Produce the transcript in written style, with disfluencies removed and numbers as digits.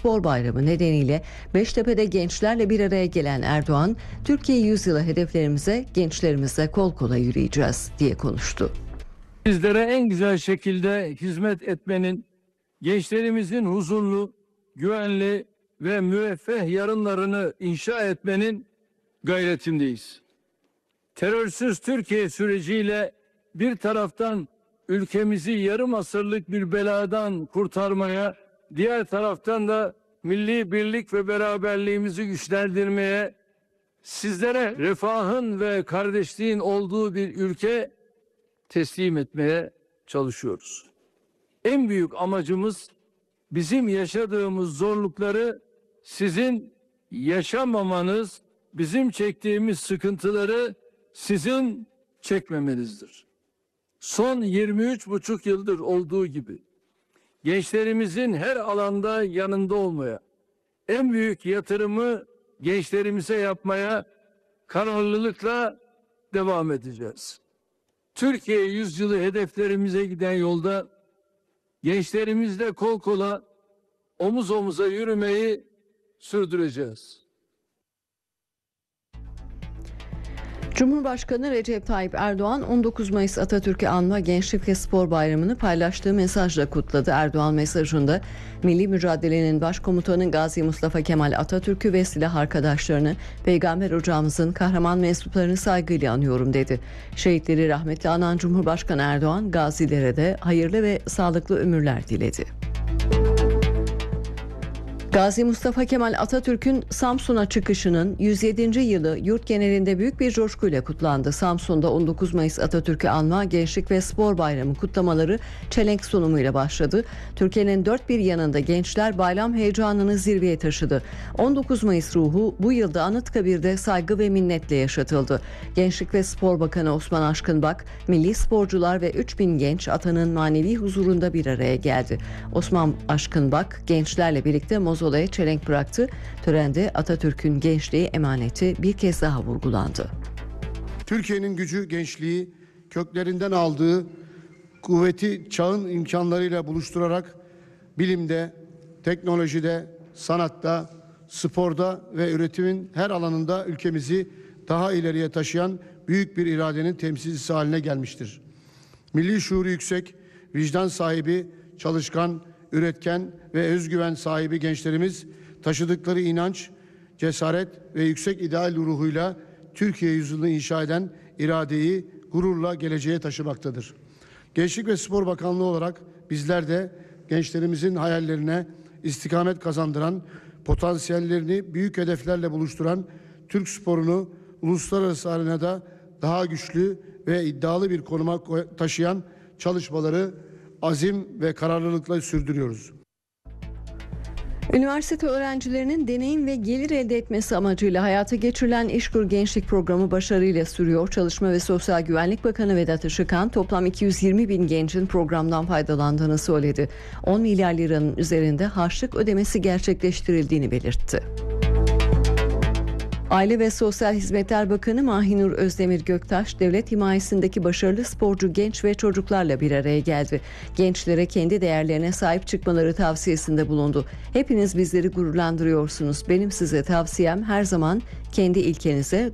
Spor Bayramı nedeniyle Beştepe'de gençlerle bir araya gelen Erdoğan, Türkiye yüzyılı hedeflerimize gençlerimizle kol kola yürüyeceğiz diye konuştu. Sizlere en güzel şekilde hizmet etmenin, gençlerimizin huzurlu, güvenli ve müreffeh yarınlarını inşa etmenin gayretindeyiz. Terörsüz Türkiye süreciyle bir taraftan ülkemizi yarım asırlık bir beladan kurtarmaya, diğer taraftan da milli birlik ve beraberliğimizi güçlendirmeye, sizlere refahın ve kardeşliğin olduğu bir ülke teslim etmeye çalışıyoruz. En büyük amacımız bizim yaşadığımız zorlukları sizin yaşamamanız, bizim çektiğimiz sıkıntıları sizin çekmemenizdir. Son 23,5 yıldır olduğu gibi gençlerimizin her alanda yanında olmaya, en büyük yatırımı gençlerimize yapmaya kararlılıkla devam edeceğiz. Türkiye yüzyılı hedeflerimize giden yolda gençlerimizle kol kola, omuz omuza yürümeyi sürdüreceğiz. Cumhurbaşkanı Recep Tayyip Erdoğan 19 Mayıs Atatürk'ü anma Gençlik ve Spor Bayramı'nı paylaştığı mesajla kutladı. Erdoğan mesajında milli mücadelenin başkomutanı Gazi Mustafa Kemal Atatürk'ü ve silah arkadaşlarını, Peygamber ocağımızın kahraman mensuplarını saygıyla anıyorum dedi. Şehitleri rahmetle anan Cumhurbaşkanı Erdoğan gazilere de hayırlı ve sağlıklı ömürler diledi. Gazi Mustafa Kemal Atatürk'ün Samsun'a çıkışının 107. yılı yurt genelinde büyük bir coşkuyla kutlandı. Samsun'da 19 Mayıs Atatürk'ü anma Gençlik ve Spor Bayramı kutlamaları çelenk sunumuyla başladı. Türkiye'nin dört bir yanında gençler bayram heyecanını zirveye taşıdı. 19 Mayıs ruhu bu yılda Anıtkabir'de saygı ve minnetle yaşatıldı. Gençlik ve Spor Bakanı Osman Aşkınbak, milli sporcular ve 3000 genç atanın manevi huzurunda bir araya geldi. Osman Aşkınbak gençlerle birlikte mozolaya çelenk bıraktı. Törende Atatürk'ün gençliği emaneti bir kez daha vurgulandı. Türkiye'nin gücü gençliği, köklerinden aldığı kuvveti çağın imkanlarıyla buluşturarak bilimde, teknolojide, sanatta, sporda ve üretimin her alanında ülkemizi daha ileriye taşıyan büyük bir iradenin temsilcisi haline gelmiştir. Milli şuuru yüksek, vicdan sahibi, çalışkan, üretken ve özgüven sahibi gençlerimiz taşıdıkları inanç, cesaret ve yüksek ideal ruhuyla Türkiye yüzyılını inşa eden iradeyi gururla geleceğe taşımaktadır. Gençlik ve Spor Bakanlığı olarak bizler de gençlerimizin hayallerine istikamet kazandıran, potansiyellerini büyük hedeflerle buluşturan Türk sporunu uluslararası arenada daha güçlü ve iddialı bir konuma taşıyan çalışmaları azim ve kararlılıkla sürdürüyoruz. Üniversite öğrencilerinin deneyim ve gelir elde etmesi amacıyla hayata geçirilen İşkur Gençlik Programı başarıyla sürüyor. Çalışma ve Sosyal Güvenlik Bakanı Vedat Işıkhan toplam 220 bin gencin programdan faydalandığını söyledi. 10 milyar liranın üzerinde harçlık ödemesi gerçekleştirildiğini belirtti. Aile ve Sosyal Hizmetler Bakanı Mahinur Özdemir Göktaş, devlet himayesindeki başarılı sporcu genç ve çocuklarla bir araya geldi. Gençlere kendi değerlerine sahip çıkmaları tavsiyesinde bulundu. Hepiniz bizleri gururlandırıyorsunuz. Benim size tavsiyem her zaman kendi ilkenize,